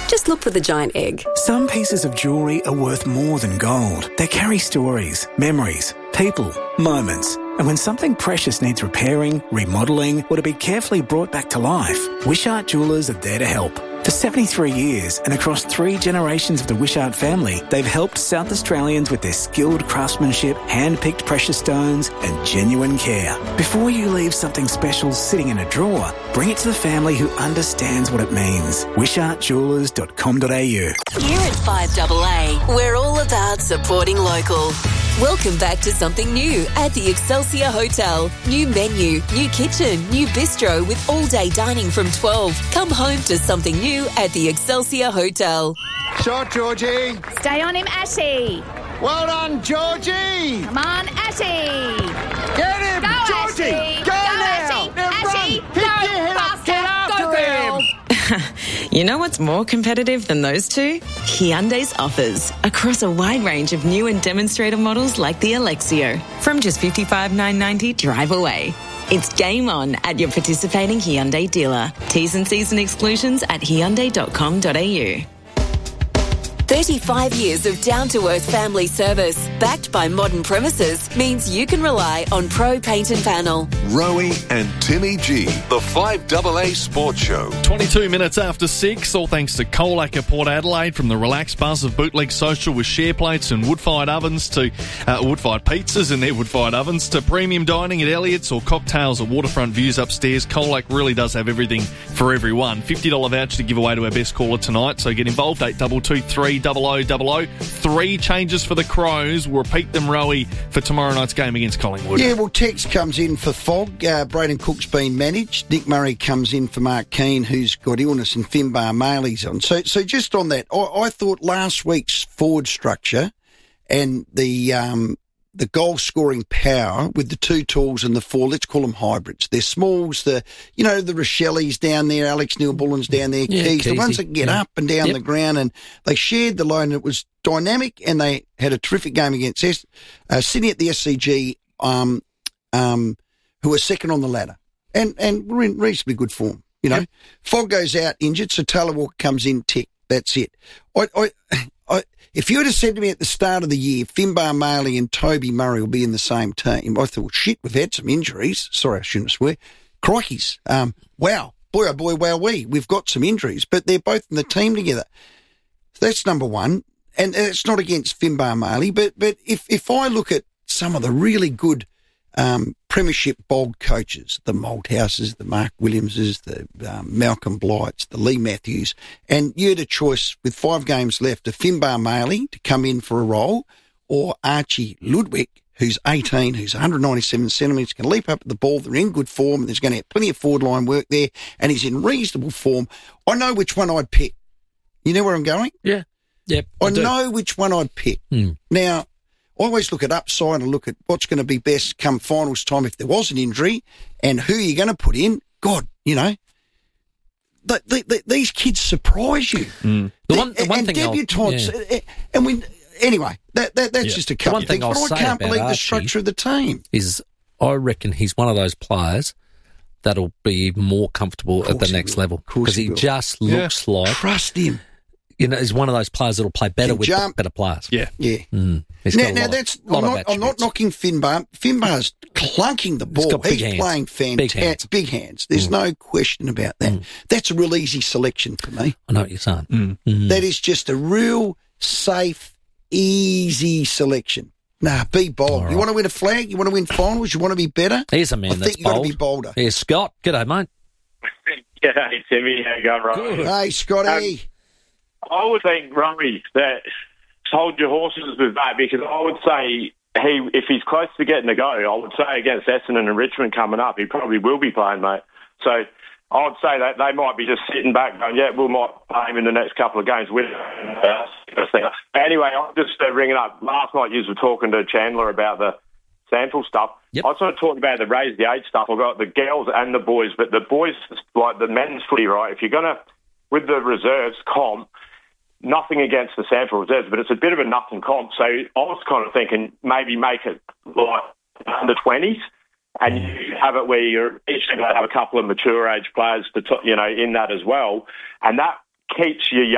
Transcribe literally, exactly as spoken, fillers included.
Just look for the giant egg. Some pieces of jewellery are worth more than gold. They carry stories, memories, people, moments. And when something precious needs repairing, remodelling, or to be carefully brought back to life, Wishart Jewellers are there to help. For seventy-three years and across three generations of the Wishart family, they've helped South Australians with their skilled craftsmanship, hand-picked precious stones and genuine care. Before you leave something special sitting in a drawer, bring it to the family who understands what it means. wishart jewellers dot com dot a u. Here at five A A, we're all about supporting local. Welcome back to something new at the Excelsior Hotel. New menu, new kitchen, new bistro with all-day dining from twelve. Come home to something new at the Excelsior Hotel. Shot, Georgie. Stay on him, Ashy. Well done, Georgie. Come on, Ashy. Get him, Go, Georgie. Ashy. Go, Go, now. Ashy. Now Ashy. run. Go, Pick your head up. faster. Get after Go, him. girl. You know what's more competitive than those two? Hyundai's offers across a wide range of new and demonstrator models like the Alexio. From just fifty-five thousand nine hundred ninety dollars drive away. It's game on at your participating Hyundai dealer. T's and C's and exclusions at hyundai dot com dot a u. thirty-five years of down-to-earth family service, backed by modern premises, means you can rely on Pro Paint and Panel. Rowie and Timmy G, the five A A Sports Show. twenty-two minutes after six, all thanks to Colac at Port Adelaide, from the relaxed buzz of Bootleg Social with share plates and wood-fired ovens to uh, wood-fired pizzas and their wood-fired ovens to premium dining at Elliott's or cocktails at waterfront views upstairs. Colac really does have everything for everyone. fifty dollars voucher to give away to our best caller tonight, so get involved, eight two two three double oh double oh. Three changes for the Crows. We'll repeat them, Rowie, for tomorrow night's game against Collingwood. Yeah, well, Tex comes in for Fogg. Uh, Braden Cook's been managed. Nick Murray comes in for Mark Keane, who's got illness, and Finbar Maley's on. So, so just on that, I, I thought last week's forward structure and the um, the goal-scoring power with the two tools and the four, let's call them hybrids. They're smalls, the, you know, the Rochelle's down there, Alex Neil-Bullen's down there, Yeah, Keys, the Keysy. ones that can get Yeah. up and down Yep. the ground, and they shared the load, and it was dynamic, and they had a terrific game against S- uh, Sydney at the S C G, um, um, who were second on the ladder, and, and were in reasonably good form, you know. Yep. Fogg goes out injured, so Taylor Walker comes in, tick, that's it. I, I, I, if you would have said to me at the start of the year, Finbar Maley and Toby Murray will be in the same team, I thought, shit, we've had some injuries. Sorry, I shouldn't swear. Crikeys. Um, wow. Boy, oh boy, wow, we. We've got some injuries, but they're both in the team together. That's number one. And it's not against Finbar Maley, but, but if, if I look at some of the really good um, premiership bold coaches, the Malthouses, the Mark Williamses, the um, Malcolm Blights, the Lee Matthews, and you had a choice with five games left of Finbar Maley to come in for a role, or Archie Ludwig, who's eighteen, who's one hundred ninety-seven centimetres, can leap up at the ball, they're in good form, and there's going to have plenty of forward line work there, and he's in reasonable form. I know which one I'd pick. You know where I'm going? Yeah. Yep. I, I do. know which one I'd pick. Hmm. Now, I always look at upside and look at what's going to be best come finals time if there was an injury, and who you're going to put in. God, you know, the, the, the, these kids surprise you. Mm. The one, the one and thing I'll- debutantes, yeah. uh, and we anyway. That, that that's Yeah. just a The couple one of thing things. I'll But I say can't about believe the Archie structure of the team. is I reckon he's one of those players that'll be more comfortable at the he next will. level Of course because he he will. just looks like, Trust him. you know, he's one of those players that'll play better Can with jump. better players. Yeah. Yeah. Mm. He's Now, got a now lot of- that's lot I'm of not, I'm not attributes. knocking Finbar. Finbar's clunking the ball. got big He's hands. playing Big fantastic. hands. Big hands. There's Mm. no question about that. Mm. That's a real easy selection for me. I know what you're saying. Mm. Mm. That is just a real safe, easy selection. Nah, be bold. All You right. want to win a flag? You want to win finals? You want to be better? He's a man I that's think you've got to bold. be bolder. Here's Scott. G'day, mate. G'day, Timmy. How you going, Robbie? Good. Hey, Scotty. I would think, Robbie, that hold your horses with that, because I would say he, if he's close to getting a go, I would say against Essendon and Richmond coming up, he probably will be playing, mate. So I would say that they might be just sitting back going, yeah, we might play him in the next couple of games with us. Anyway, I'm just uh, ringing up. Last night you were talking to Chandler about the sample stuff. Yep. I sort of talked about the raise the age stuff. I've got the girls and the boys, but the boys, like the men's footy, right, if you're going to, with the reserves comp, nothing against the sample reserves, but it's a bit of a nothing comp. So I was kind of thinking maybe make it like under twenties, and you have it where you're each going to have a couple of mature age players, to t- you know, in that as well, and that keeps your